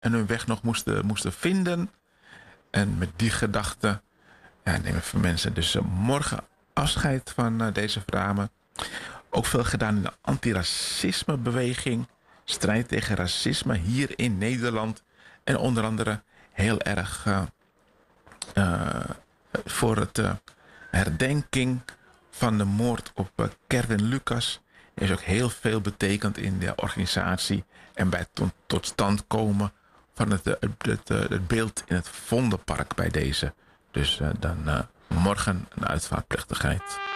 en hun weg nog moesten vinden. En met die gedachte nemen veel mensen dus morgen afscheid van deze vrouwen. Ook veel gedaan in de antiracismebeweging. Strijd tegen racisme hier in Nederland. En onder andere heel erg voor het herdenking van de moord op Kerwin Lucas. Er is ook heel veel betekend in de organisatie en bij het tot stand komen van het beeld in het Vondelpark bij deze. Dus dan morgen een uitvaartplechtigheid.